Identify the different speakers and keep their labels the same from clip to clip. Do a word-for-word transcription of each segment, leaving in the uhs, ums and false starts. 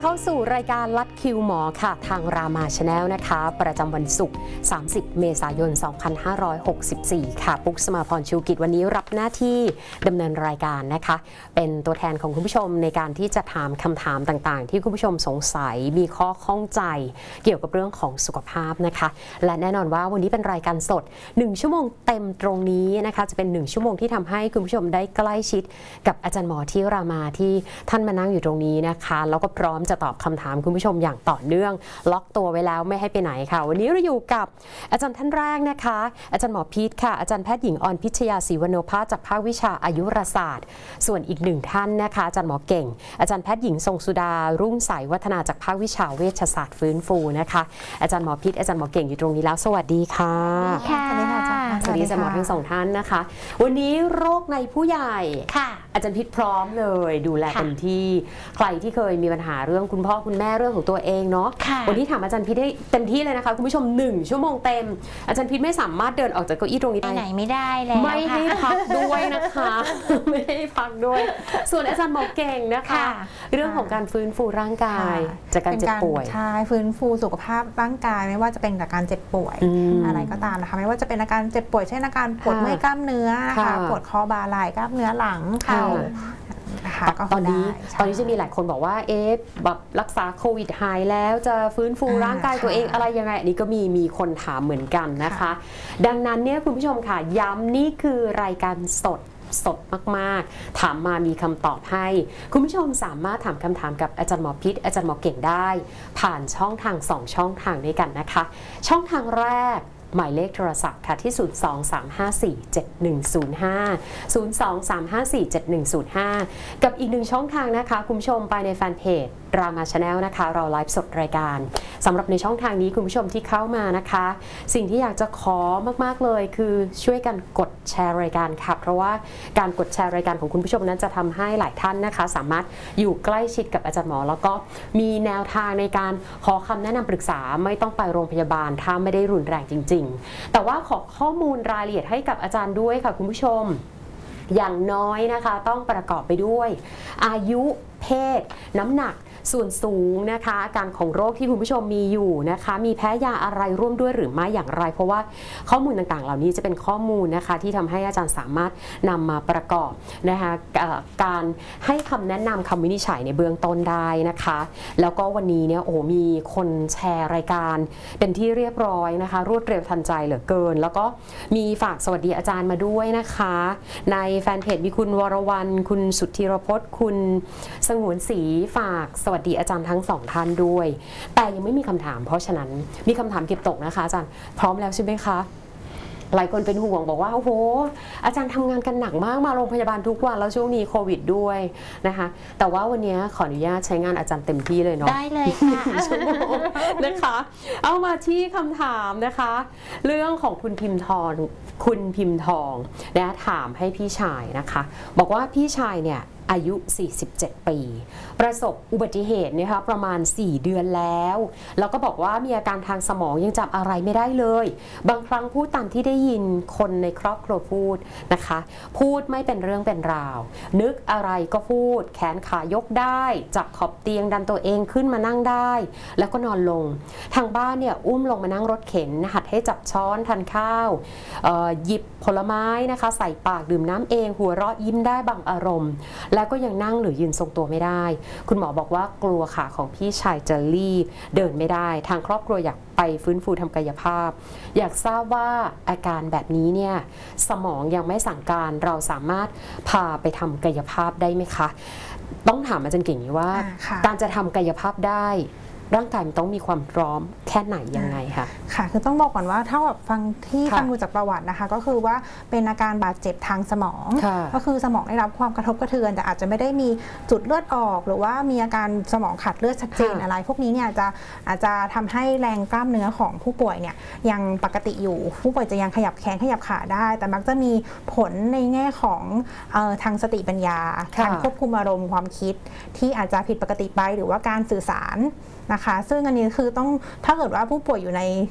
Speaker 1: เข้าสู่รายการลัดคิวหมอค่ะทางรามาชาแนลนะคะประจำวันศุกร์สามสิบเมษายนสองพันห้าร้อยหกสิบสี่ค่ะปุ๊กสมาพรชูกิจวันนี้รับหน้าที่ดำเนินรายการนะคะเป็นตัวแทนของคุณผู้ชมในการที่จะถามคำถามต่างๆที่คุณผู้ชมสงสัยมีข้อข้องใจเกี่ยวกับเรื่องของสุขภาพนะคะและแน่นอนว่าวันนี้เป็นรายการสดหนึ่งชั่วโมงเต็มตรงนี้นะคะจะเป็นหนึ่งชั่วโมงที่ทำให้คุณผู้ชมได้ใกล้ชิดกับอาจารย์หมอที่รามาที่ท่านมานั่งอยู่ตรงนี้นะคะแล้วก็พร้อมจะตอบคำถามคุณผู้ชมอย่างต่อเนื่องล็อกตัวไว้แล้วไม่ให้ไปไหนค่ะวันนี้เราอยู่กับอาจารย์ท่านแรกนะคะอาจารย์หมอพีทค่ะอาจารย์แพทย์หญิงอรพิชยาศรีวโนภาสจากภาควิชาอายุรศาสตร์ส่วนอีกหนึ่งท่านนะคะอาจารย์หมอเก่งอาจารย์แพทย์หญิงทรงสุดารุ่งใสวัฒนาจากภาควิชาเวชศาสตร์ฟื้นฟูนะคะอาจารย์หมอพีทอาจารย์หมอเก่งอยู่ตรงนี้แล้วสวัสดีค่ะ
Speaker 2: สวัสดีค่ะอาจารย์
Speaker 1: สวัสดีอาจารย์หมอทั้งสองท่านนะคะวันนี้โรคในผู้ใหญ่ค่ะอาจารย์พีทพร้อมเลยดูแลเต็มที่ใครที่เคยมีปัญหาเรื่องคุณพ่อคุณแม่เรื่องของตัวเองเนาะวันนี้ถามอาจารย์พีทได้เต็มที่เลยนะคะคุณผู้ชมหนึ่งชั่วโมงเต็มอาจารย์พีทไม่สามารถเดินออกจากเก้าอี้ตรงนี้
Speaker 2: ไปไหนไม่ได้แล้ว
Speaker 1: ไม่ให้พักด้วยนะคะไม่ให้พักด้วยส่วนอาจารย์หมอเก่งนะคะเรื่องของการฟื้นฟูร่างกายจากการเจ็บป่วย
Speaker 3: ใช่ฟื้นฟูสุขภาพร่างกายไม่ว่าจะเป็นจากการเจ็บป่วยอะไรก็ตามนะคะไม่ว่าจะเป็นอาการเจ็บป่วยเช่นอาการปวดเมื่อยกล้ามเนื้อนะคะปวดคอบ่าไหล่กล้ามเนื้อหลังเข่า
Speaker 1: ตอนนี้ตอนนี้จะมีหลายคนบอกว่าเอ๊ะแบบรักษาโควิดหายแล้วจะฟื้นฟูร่างกายตัวเองอะไรยังไงอันนี้ก็มีมีคนถามเหมือนกันนะคะดังนั้นเนี่ยคุณผู้ชมค่ะย้ำนี่คือรายการสดสดมากๆถามมามีคำตอบให้คุณผู้ชมสามารถถามคำถามกับอาจารย์หมอพิษอาจารย์หมอเก่งได้ผ่านช่องทางสองช่องทางด้วยกันนะคะช่องทางแรกหมายเลขโทรศัพท์ค่ะที่ศูนย์ สอง สาม ห้า สี่ เจ็ด หนึ่ง ศูนย์ ห้า ศูนย์ สอง สาม ห้า สี่ เจ็ด หนึ่ง ศูนย์ ห้ากับอีกหนึ่งช่องทางนะคะคุณผู้ชมไปในแฟนเพจรามาชาแนลนะคะเราไลฟ์สดรายการสำหรับในช่องทางนี้คุณผู้ชมที่เข้ามานะคะสิ่งที่อยากจะขอมากๆเลยคือช่วยกันกดแชร์รายการค่ะเพราะว่าการกดแชร์รายการของคุณผู้ชมนั้นจะทำให้หลายท่านนะคะสามารถอยู่ใกล้ชิดกับอาจารย์หมอแล้วก็มีแนวทางในการขอคำแนะนำปรึกษาไม่ต้องไปโรงพยาบาลถ้าไม่ได้รุนแรงจริงๆแต่ว่าขอข้อมูลรายละเอียดให้กับอาจารย์ด้วยค่ะคุณผู้ชมอย่างน้อยนะคะต้องประกอบไปด้วยอายุเพศน้ำหนักส่วนสูงนะคะอาการของโรคที่คุณผู้ชมมีอยู่นะคะมีแพ้ยาอะไรร่วมด้วยหรือไม่อย่างไรเพราะว่าข้อมูลต่างๆเหล่านี้จะเป็นข้อมูลนะคะที่ทำให้อาจารย์สามารถนำมาประกอบนะคะการให้คำแนะนำคำวินิจฉัยในเบื้องต้นได้นะคะแล้วก็วันนี้เนี่ยโอ้มีคนแชร์รายการเป็นที่เรียบร้อยนะคะรวดเร็วทันใจเหลือเกินแล้วก็มีฝากสวัสดีอาจารย์มาด้วยนะคะในแฟนเพจมีคุณวรวรรณคุณสุทธิรพจน์คุณสงวนศรีฝากสวัสดีอาจารย์ทั้งสองท่านด้วยแต่ยังไม่มีคำถามเพราะฉะนั้นมีคำถามเก็บตกนะคะอาจารย์พร้อมแล้วใช่ไหมคะหลายคนเป็นห่วงบอกว่าโอ้โหอาจารย์ทำงานกันหนักมากมาโรงพยาบาลทุกวันแล้วช่วงนี้โควิดด้วยนะคะแต่ว่าวันนี้ขออนุญาตใช้งานอาจารย์เต็มที่เลยเนาะ
Speaker 2: ได้เลยค่ะ
Speaker 1: ชั่วโมงนะคะเอามาที่คำถามนะคะเรื่องของคุณพิมพ์ทองคุณพิมพ์ทองนะถามให้พี่ชายนะคะบอกว่าพี่ชายเนี่ยอายุ สี่สิบเจ็ด ปีประสบอุบัติเหตุนะคะประมาณ สี่ เดือนแล้วแล้วก็บอกว่ามีอาการทางสมองยังจำอะไรไม่ได้เลยบางครั้งพูดตามที่ได้ยินคนในครอบครัวพูดนะคะพูดไม่เป็นเรื่องเป็นราวนึกอะไรก็พูดแขนขายกได้จับขอบเตียงดันตัวเองขึ้นมานั่งได้แล้วก็นอนลงทางบ้านเนี่ยอุ้มลงมานั่งรถเข็นหัดให้จับช้อนทานข้าวหยิบผลไม้นะคะใส่ปากดื่มน้ำเองหัวเราะยิ้มได้บางอารมณ์แล้วก็ยังนั่งหรือยืนทรงตัวไม่ได้คุณหมอบอกว่ากลัวขาของพี่ชายจะรีบเดินไม่ได้ทางครอบครัวอยากไปฟื้นฟูทำกายภาพอยากทราบว่าอาการแบบนี้เนี่ยสมองยังไม่สั่งการเราสามารถพาไปทำกายภาพได้ไหมคะต้องถามอาจารย์เก่งนี้ว่าการจะทำกายภาพได้ร่างกายมันต้องมีความพร้อมแค่ไหนยังไงคะ
Speaker 3: ค่ะคือต้องบอกก่อนว่าถ้าแบบฟังที่ฟังดูจากประวัตินะคะก็คือว่าเป็นอาการบาดเจ็บทางสมองก็คือสมองได้รับความกระทบกระเทือนแต่อาจจะไม่ได้มีจุดเลือดออกหรือว่ามีอาการสมองขาดเลือดชัดเจนอะไรพวกนี้เนี่ยจะอาจจะทำให้แรงกล้ามเนื้อของผู้ป่วยเนี่ยยังปกติอยู่ผู้ป่วยจะยังขยับแขนขยับขาได้แต่มักจะมีผลในแง่ของเอ่อทางสติปัญญาการควบคุมอารมณ์ความคิดที่อาจจะผิดปกติไปหรือว่าการสื่อสารนะคะซึ่งอันนี้คือต้องถ้าเกิดว่าผู้ป่วยอยู่ใน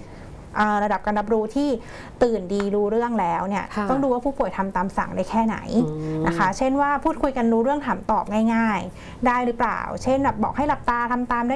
Speaker 3: ระดับการรับรู้ที่ตื่นดีรู้เรื่องแล้วเนี่ยต้องดูว่าผู้ป่วยทำตามสั่งได้แค่ไหนนะคะเช่นว่าพูดคุยกันรู้เรื่องถามตอบง่ายๆได้หรือเปล่าเช่นแบบบอกให้หลับตาทำตามได้